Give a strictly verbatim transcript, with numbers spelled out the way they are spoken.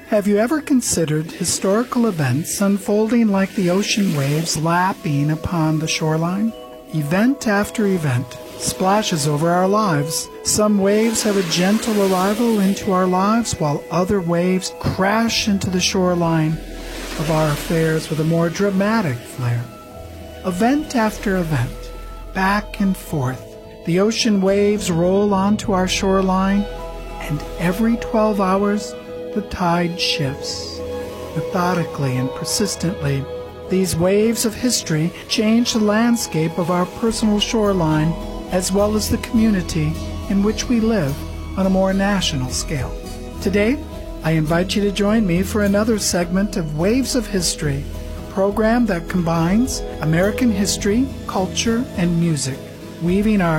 Have you ever considered historical events unfolding like the ocean waves lapping upon the shoreline? Event after event splashes over our lives. Some waves have a gentle arrival into our lives, while other waves crash into the shoreline of our affairs with a more dramatic flair. Event after event, back and forth, the ocean waves roll onto our shoreline, and every twelve hours, the tide shifts. Methodically and persistently, these waves of history change the landscape of our personal shoreline as well as the community in which we live on a more national scale. Today, I invite you to join me for another segment of Waves of History, a program that combines American history, culture, and music, weaving our